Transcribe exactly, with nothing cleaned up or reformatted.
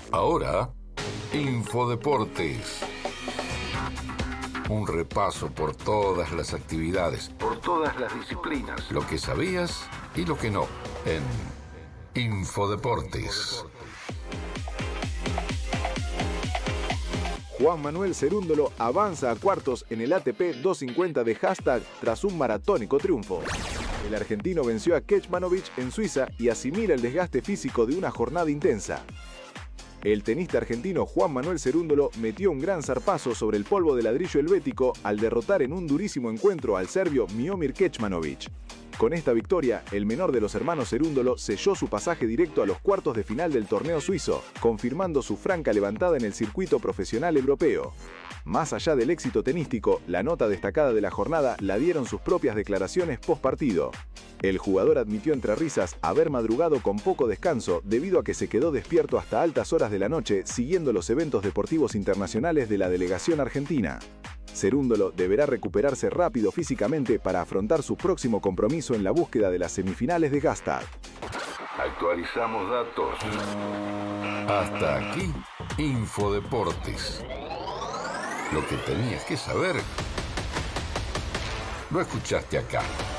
Ahora, Infodeportes. Un repaso por todas las actividades, por todas las disciplinas, lo que sabías y lo que no, en Infodeportes. Juan Manuel Cerúndolo avanza a cuartos en el A T P doscientos cincuenta de Hashtag tras un maratónico triunfo. El argentino venció a Kecmanovic en Suiza y asimila el desgaste físico de una jornada intensa. El tenista argentino Juan Manuel Cerúndolo metió un gran zarpazo sobre el polvo de ladrillo helvético al derrotar en un durísimo encuentro al serbio Miomir Kecmanovic. Con esta victoria, el menor de los hermanos Cerúndolo selló su pasaje directo a los cuartos de final del torneo suizo, confirmando su franca levantada en el circuito profesional europeo. Más allá del éxito tenístico, la nota destacada de la jornada la dieron sus propias declaraciones post partido. El jugador admitió entre risas haber madrugado con poco descanso debido a que se quedó despierto hasta altas horas de la noche siguiendo los eventos deportivos internacionales de la delegación argentina. Cerúndolo deberá recuperarse rápido físicamente para afrontar su próximo compromiso en la búsqueda de las semifinales de Gastad. Actualizamos datos. Hasta aquí, Infodeportes. Lo que tenías que saber, lo escuchaste acá.